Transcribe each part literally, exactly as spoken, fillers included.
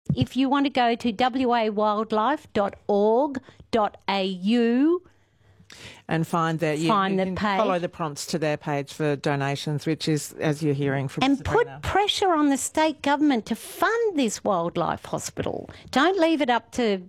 if you want to go to w a wildlife dot org dot a u and find that you, find you the can page. follow the prompts to their page for donations, which is, as you're hearing from and Sabrina. put pressure on the state government to fund this wildlife hospital. Don't leave it up to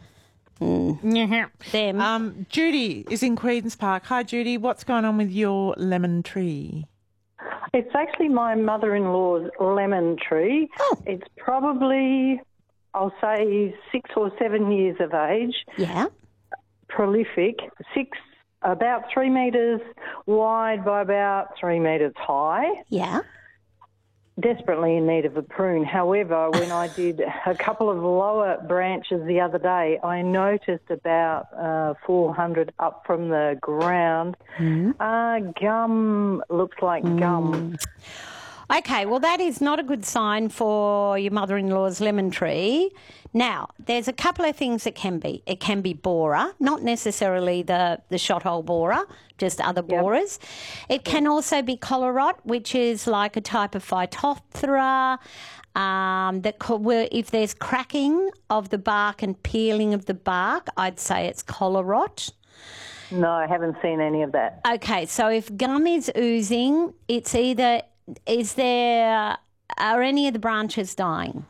mm, them. Um, Judy is in Queen's Park. Hi, Judy. What's going on with your lemon tree? It's actually my mother-in-law's lemon tree. Oh. It's probably, I'll say, six or seven years of age. Yeah. Prolific, six, about three metres wide by about three metres high. Yeah. Desperately in need of a prune. However, when I did a couple of lower branches the other day, I noticed about uh, four hundred up from the ground. Mm. Uh, gum, looks like mm. gum. Okay, well, that is not a good sign for your mother-in-law's lemon tree. Now, there's a couple of things it can be. It can be borer, not necessarily the, the shot hole borer, just other Yep. borers. It can also be collarot, which is like a type of Phytophthora. Um, that co- where if there's cracking of the bark and peeling of the bark, I'd say it's collarot. No, I haven't seen any of that. Okay, so if gum is oozing, it's either... Is there... Are any of the branches dying?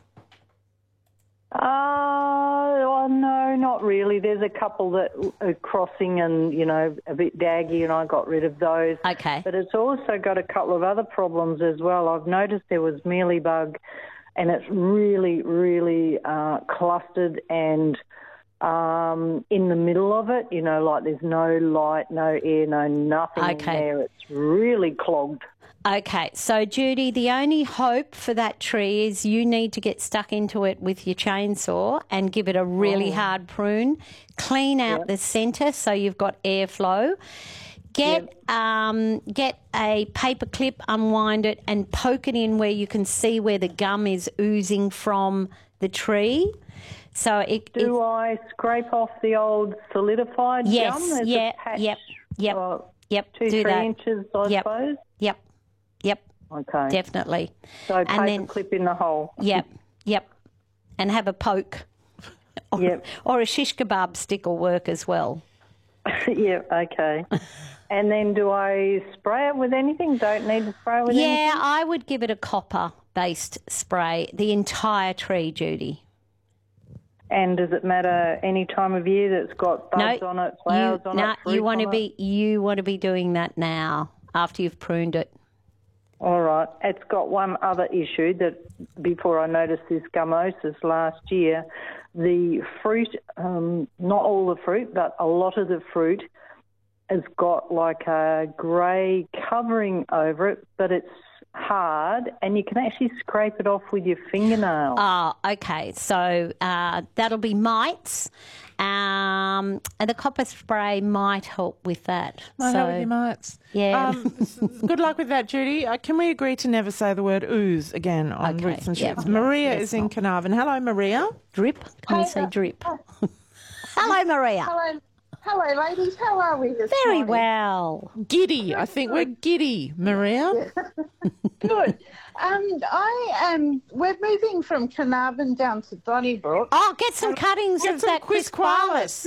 Uh, oh, no, not really. There's a couple that are crossing and, you know, a bit daggy, and I got rid of those. Okay. But it's also got a couple of other problems as well. I've noticed there was mealybug, and it's really, really uh, clustered and um, in the middle of it, you know, like there's no light, no air, no nothing Okay. in there. It's really clogged. Okay, so Judy, the only hope for that tree is you need to get stuck into it with your chainsaw and give it a really Oh. hard prune. Clean out Yep. the centre so you've got airflow. Get um, get a paper clip, unwind it, and poke it in where you can see where the gum is oozing from the tree. So it Do it- I scrape off the old solidified yes, gum? There's yeah, a patch, yep, yep, uh, yep. two, do three that. inches, I Yep. suppose. Yep, yep, Okay. definitely. So And paper then- clip in the hole. Yep, yep. And have a poke. Or, Yep. or a shish kebab stick will work as well. Yeah, okay. And then do I spray it with anything? Don't need to spray it with Yeah, anything? I would give it a copper-based spray, the entire tree, Judy. And does it matter any time of year that's got buds No, on it, flowers you, on no, it, fruit you want to on be you want to be doing that now after you've pruned it. All right. It's got one other issue that before I noticed this gummosis last year, the fruit, um, not all the fruit, but a lot of the fruit has got like a grey covering over it, but it's hard and you can actually scrape it off with your fingernail. Oh, okay. So uh, that'll be mites. Um, and the copper spray might help with that. I so, know with your mites. Yeah. Um, s- good luck with that, Judy. Uh, can we agree to never say the word ooze again on Okay, Roots and yeah. Shoots? Maria Let's is in not. Carnarvon. Hello, Maria. Drip? Can we Hi, say uh, drip? Hello, Maria. Hello, hello, ladies. How are we this Very morning? well. Giddy. I think we're giddy, Maria. Good. Um, I am. We're moving from Carnarvon down to Donnybrook. Oh, get some cuttings Get of some that Quisqualis.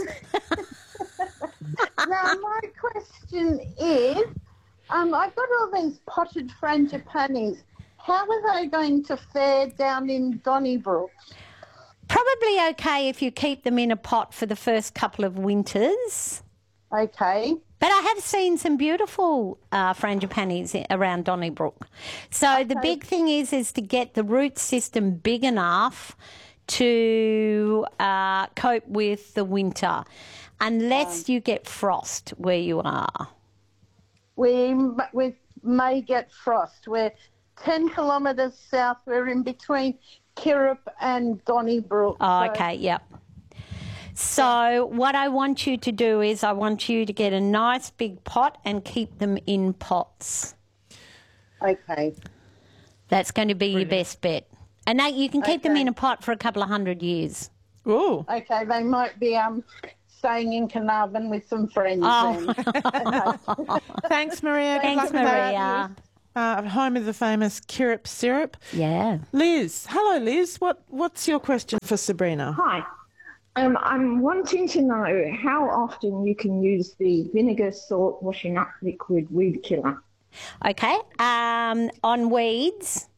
Now, my question is, um, I've got all these potted frangipanis. How are they going to fare down in Donnybrook? Probably okay if you keep them in a pot for the first couple of winters. Okay. But I have seen some beautiful uh, frangipanis i- around Donnybrook. So the big thing is is to get the root system big enough to uh, cope with the winter, unless you get frost where you are. We m- we may get frost. We're ten kilometres south. We're in between Kirrup and Donnybrook. Oh, so- okay, yep. So what I want you to do is I want you to get a nice big pot and keep them in pots. Okay. That's going to be your best bet. And that, you can keep them Okay. in a pot for a couple of hundred years. Ooh. Okay, they might be um staying in Carnarvon with some friends. Oh. then. Thanks, Maria. Good Thanks, luck with that. Maria. uh, home of the famous Kirrip syrup. Yeah. Liz, hello Liz. What what's your question for Sabrina? Hi. Um, I'm wanting to know how often you can use the vinegar salt washing up liquid weed killer Okay. Um, on weeds.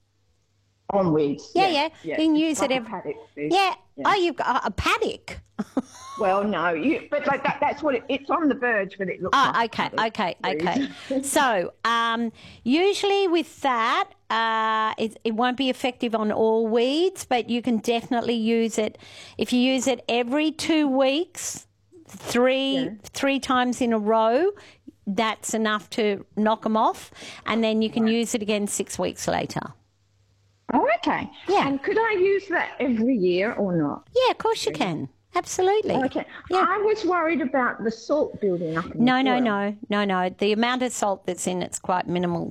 on weeds. Yeah, yeah. You can use Like it a every. paddock weed. Yeah. Oh, you've got a paddock. Well, no, you, but like that, that's what it, it's on the verge, but it looks Oh, like okay, a okay, paddock okay. weed. So, um, usually with that, uh, it, it won't be effective on all weeds, but you can definitely use it if you use it every two weeks, three Yeah. three times in a row. That's enough to knock them off, and then you can use it again six weeks later. Oh, okay. Yeah. And could I use that every year or not? Yeah, of course you can. Absolutely. Okay. Yeah. I was worried about the salt building up in No, the no, soil. no, no, no. The amount of salt that's in it's quite minimal.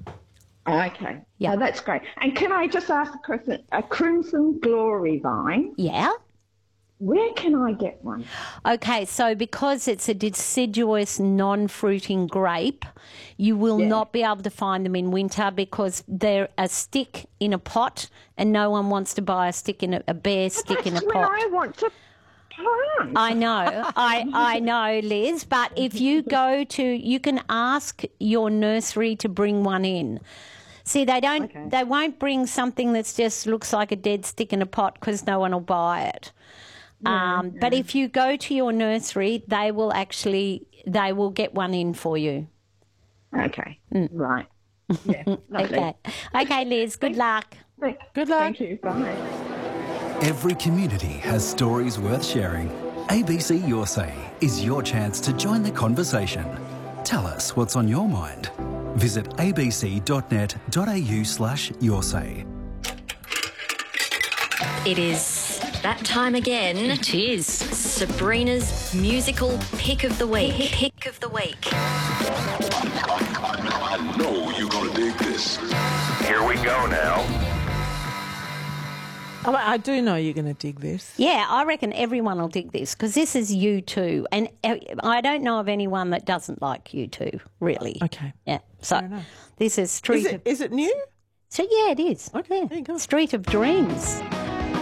Okay. Yeah. Oh, that's great. And can I just ask a question? A Crimson Glory vine, Yeah. where can I get one? Okay, so because it's a deciduous, non-fruiting grape, you will Yeah. not be able to find them in winter because they're a stick in a pot, and no one wants to buy a stick in a, a bare stick in a That's when pot. I want to plant. I know, I I know, Liz. But if you go to, you can ask your nursery to bring one in. See, they don't, Okay. they won't bring something that just looks like a dead stick in a pot because no one will buy it. Um, But if you go to your nursery, they will actually, they will get one in for you. Okay. Right. Yeah. Lovely. Mm. Okay, okay, Liz. Good luck. Thank- Good luck. Thank you. Bye. Every community has stories worth sharing. A B C Your Say is your chance to join the conversation. Tell us what's on your mind. Visit abc.net.au slash your say. It is that time again. It is. Sabrina's musical pick of the week. Pick of the week. I know you're gonna dig this. Here we go now. Oh, I do know you're going to dig this. Yeah, I reckon everyone will dig this because this is U two, and uh, I don't know of anyone that doesn't like U two, really. Okay. Yeah. So enough. this is Street Is it, of. is it new? So yeah, it is. Okay, Yeah. there you go. Street of Dreams.